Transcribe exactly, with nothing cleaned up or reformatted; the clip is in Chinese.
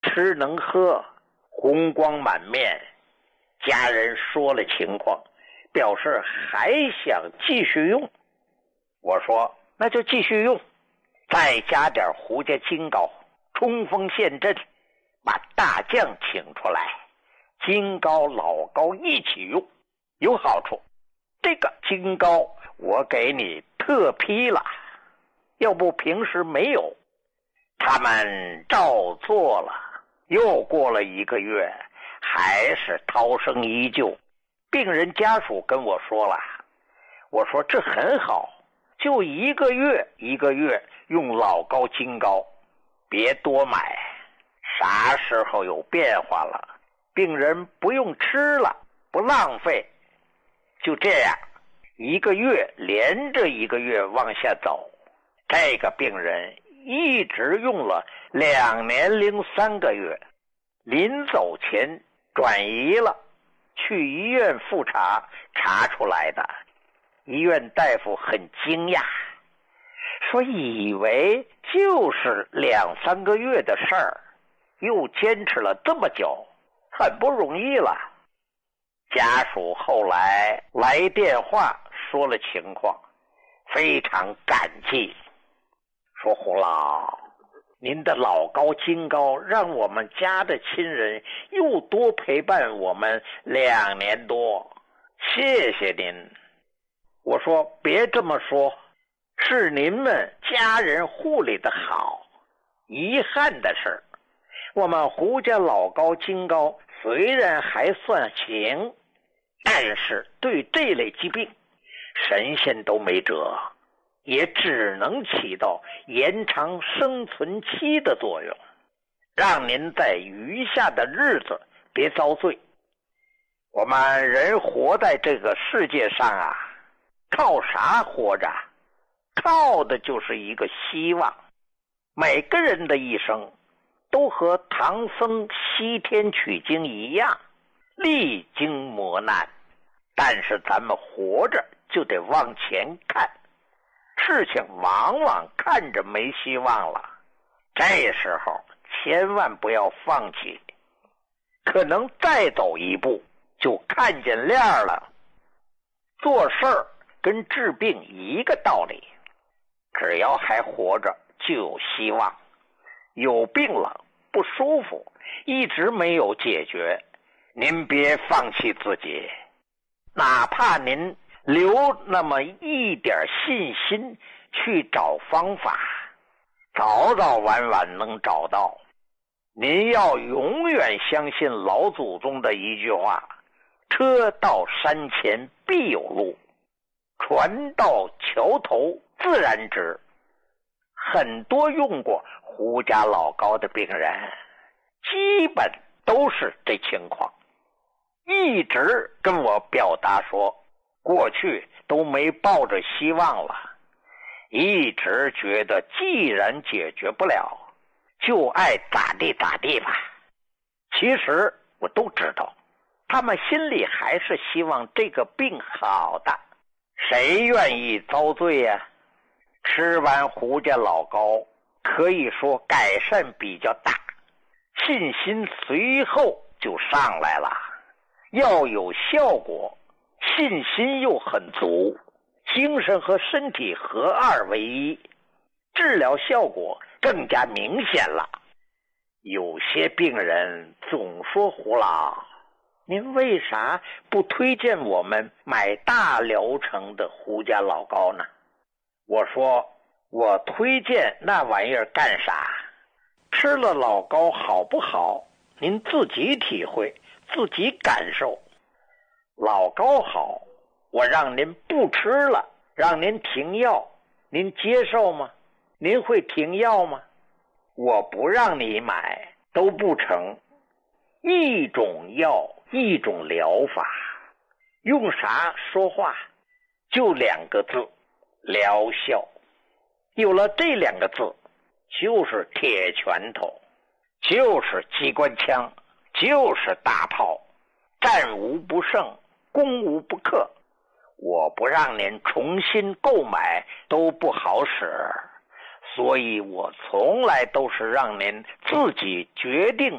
吃能喝，红光满面。家人说了情况，表示还想继续用。我说那就继续用，再加点胡家金膏，冲锋陷阵，把大将请出来，金膏老膏一起用，有好处。这个金膏我给你特批了，要不平时没有。他们照做了。又过了一个月，还是涛声依旧。病人家属跟我说了，我说这很好，就一个月一个月用老膏金膏，别多买，啥时候有变化了，病人不用吃了，不浪费。就这样，一个月连着一个月往下走，这个病人一直用了两年零三个月，临走前转移了，去医院复查查出来的。医院大夫很惊讶，说以为就是两三个月的事儿，又坚持了这么久，很不容易了。家属后来来电话说了情况，非常感激，说胡老，您的老膏金膏让我们家的亲人又多陪伴我们两年多，谢谢您。我说别这么说，是您们家人护理的好。遗憾的是，我们胡家老膏金膏虽然还算行，但是对这类疾病神仙都没辙，也只能起到延长生存期的作用，让您在余下的日子别遭罪。我们人活在这个世界上啊，靠啥活着？靠的就是一个希望。每个人的一生都和唐僧西天取经一样，历经磨难，但是咱们活着就得往前看，事情往往看着没希望了，这时候千万不要放弃，可能再走一步就看见亮了。做事儿跟治病一个道理，只要还活着就有希望。有病了不舒服，一直没有解决，您别放弃自己，哪怕您留那么一点信心去找方法，早早晚晚能找到。您要永远相信老祖宗的一句话，车到山前必有路，船到桥头自然直。很多用过胡家老膏的病人基本都是这情况，一直跟我表达说过去都没抱着希望了，一直觉得既然解决不了，就爱咋地咋地吧。其实我都知道，他们心里还是希望这个病好的，谁愿意遭罪呀？吃完胡家老膏，可以说改善比较大，信心随后就上来了。要有效果，信心又很足，精神和身体合二为一，治疗效果更加明显了。有些病人总说胡老，您为啥不推荐我们买大疗程的胡家老膏呢？我说我推荐那玩意儿干啥？吃了老膏好不好，您自己体会，自己感受。老膏好，我让您不吃了，让您停药，您接受吗？您会停药吗？我不让你买都不成。一种药一种疗法，用啥说话？就两个字，疗效。有了这两个字，就是铁拳头，就是机关枪，就是大炮，战无不胜，攻无不克。我不让您重新购买都不好使，所以我从来都是让您自己决定